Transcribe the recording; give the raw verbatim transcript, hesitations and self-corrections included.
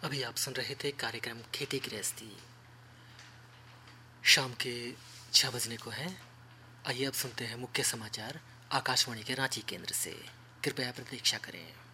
अभी आप सुन रहे थे कार्यक्रम खेती गृहस्थी। शाम के छः बजने को है। आइए अब सुनते हैं मुख्य समाचार आकाशवाणी के रांची केंद्र से। कृपया प्रतीक्षा करें।